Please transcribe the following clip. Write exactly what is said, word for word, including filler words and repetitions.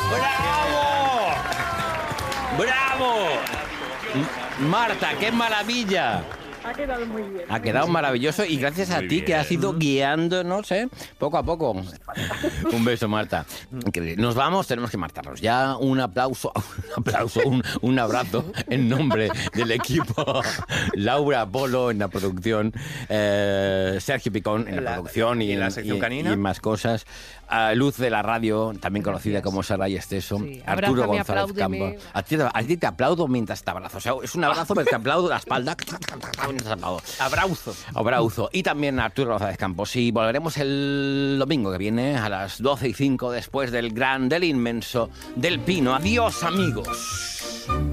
¡Bravo! ¡Bravo! Marta, qué maravilla. Ha quedado muy bien. Ha quedado maravilloso y gracias a Muy ti bien. que has ido guiándonos, ¿eh? Poco a poco. Un beso, Marta. Increíble. Nos vamos, tenemos que marcharnos. Ya un aplauso, un aplauso, un, un abrazo en nombre del equipo. Laura Polo en la producción, eh, Sergio Picón en la, La- producción y, y en la sección y- canina. y en más cosas. A Luz de la radio, también conocida como Saray Esteso. Sí. Arturo Abrázame, González apláudeme. Campos. A ti, a ti te aplaudo mientras te abrazo. O sea, es un abrazo, pero te aplaudo la espalda. Mientras te aplaudo. Abrauzo. Abrauzo. Y también a Arturo González Campos. Y volveremos el domingo que viene a las doce y cinco después del gran, del inmenso, del Pino. Adiós, amigos.